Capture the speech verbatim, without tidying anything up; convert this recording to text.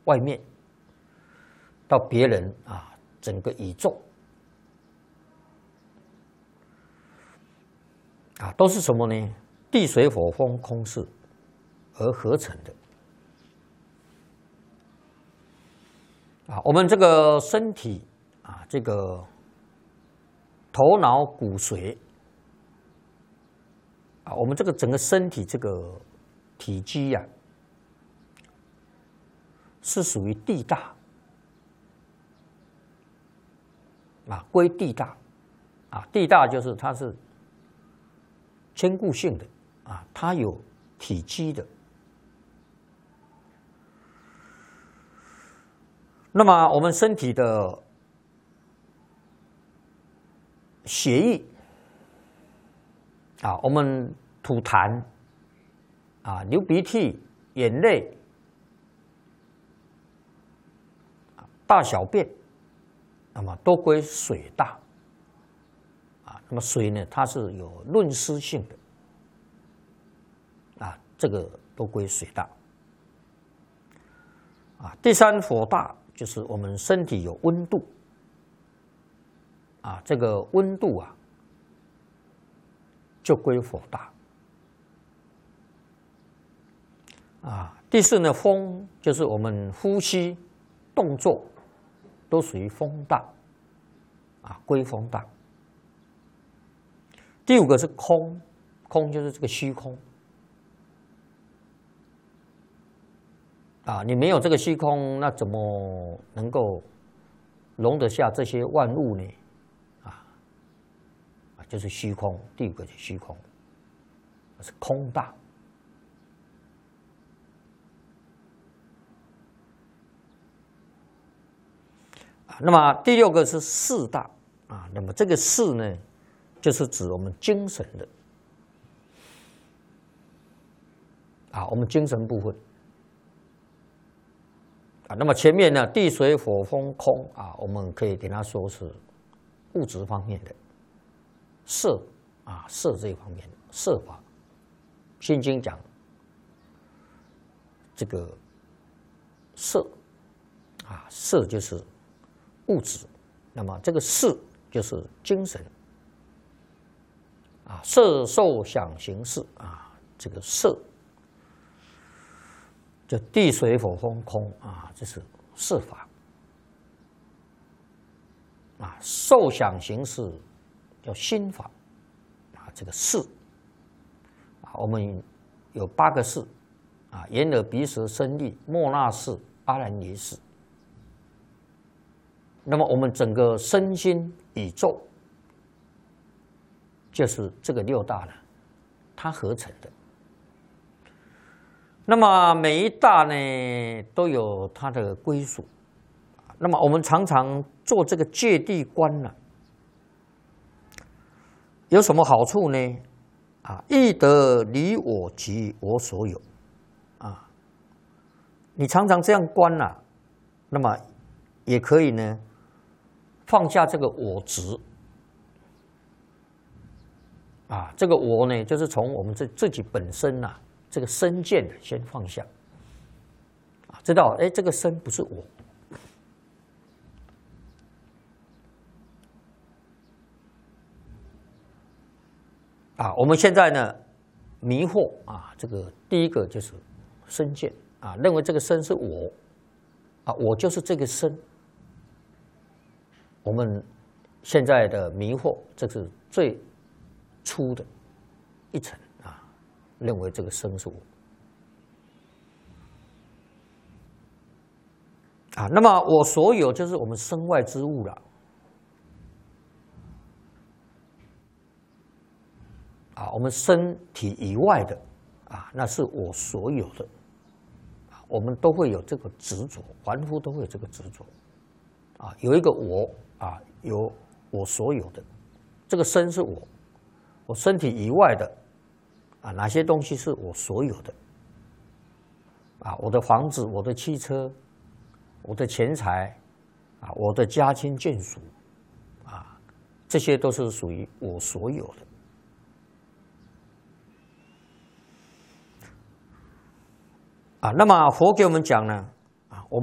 外面，到别人啊，整个宇宙啊，都是什么呢？地水火风空势而合成的啊。我们这个身体啊，这个头脑骨髓啊，我们这个整个身体这个体积呀、啊，是属于地大啊，归地大啊，地大就是它是坚固性的啊，它有体积的。那么我们身体的血液啊，我们吐痰啊，流鼻涕、眼泪、大小便，那么都归水大啊。那么水呢，它是有润湿性的啊，这个都归水大啊。第三火大就是我们身体有温度啊，这个温度啊就归火大啊。第四呢，风就是我们呼吸、动作都属于风大啊，归风大。第五个是空，空就是这个虚空啊，你没有这个虚空，那怎么能够容得下这些万物呢？啊，啊，就是虚空。第五个是虚空，是空大。啊，那么第六个是识大啊，那么这个识呢，就是指我们精神的啊，我们精神部分。啊，那么前面呢，地水火风空啊，我们可以给它说是物质方面的色啊，色这一方面的色法。心经讲这个色啊，色就是物质，那么这个识就是精神啊，色受想行识啊，这个色。就地水火风空啊，这是色法啊。受想行识叫心法啊，这个识啊，我们有八个识啊：眼耳鼻舌身意、莫那识、阿兰耶识。那么我们整个身心宇宙，就是这个六大呢，它合成的。那么每一大呢都有它的归属，那么我们常常做这个界地观呢、啊，有什么好处呢？啊，易得离我及我所有，啊，你常常这样观啊，那么也可以呢放下这个我执，啊，这个我呢就是从我们自自己本身呐、啊。这个身见先放下，啊，知道哎，这个身不是我，啊，我们现在呢迷惑啊，这个第一个就是身见啊，认为这个身是我，啊，我就是这个身，我们现在的迷惑，这是最初的一层。认为这个身是我啊，那么我所有就是我们身外之物了啊，我们身体以外的啊，那是我所有的啊，我们都会有这个执着，凡夫都会有这个执着啊，有一个我啊，有我所有的这个身是我，我身体以外的。啊，哪些东西是我所有的？啊，我的房子、我的汽车、我的钱财，啊，我的家亲眷属，啊，这些都是属于我所有的。啊，那么佛给我们讲呢，